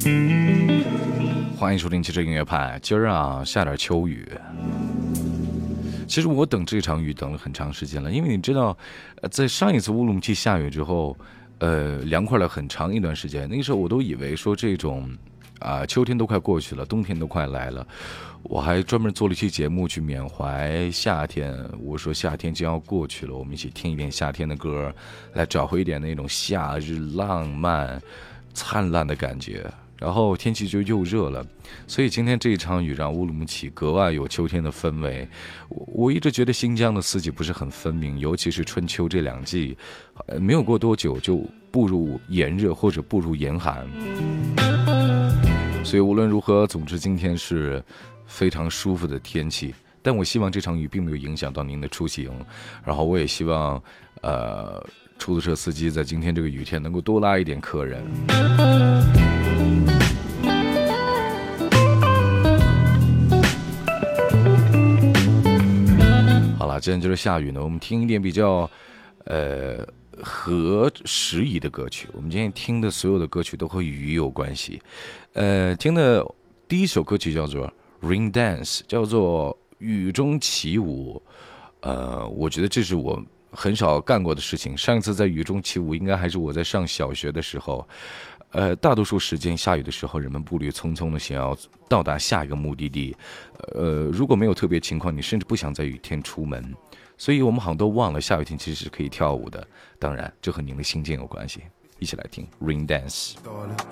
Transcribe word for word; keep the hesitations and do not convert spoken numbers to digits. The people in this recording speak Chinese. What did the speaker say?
欢迎收听汽车音乐派。今儿啊下点秋雨，其实我等这场雨等了很长时间了，因为你知道，呃，在上一次乌鲁木齐下雨之后，呃，凉快了很长一段时间。那个时候我都以为说这种，啊、呃，秋天都快过去了，冬天都快来了。我还专门做了一期节目去缅怀夏天。我说夏天将要过去了，我们一起听一遍夏天的歌，来找回一点那种夏日浪漫、灿烂的感觉。然后天气就又热了，所以今天这一场雨让乌鲁木齐格外有秋天的氛围。我我一直觉得新疆的四季不是很分明，尤其是春秋这两季，呃，没有过多久就步入炎热或者步入严寒。所以无论如何，总之今天是非常舒服的天气。但我希望这场雨并没有影响到您的出行，然后我也希望，呃，出租车司机在今天这个雨天能够多拉一点客人。好了，既然就是下雨呢，我们听一点比较，呃，合时宜的歌曲。我们今天听的所有的歌曲都和雨有关系。呃，听的第一首歌曲叫做《Rain Dance》，叫做雨中起舞。呃，我觉得这是我很少干过的事情。上一次在雨中起舞，应该还是我在上小学的时候。呃，大多数时间下雨的时候，人们步履匆匆的想要到达下一个目的地。呃，如果没有特别情况，你甚至不想在雨天出门。所以我们好像都忘了下雨天其实是可以跳舞的。当然，这和您的心境有关系。一起来听《Rain Dance》。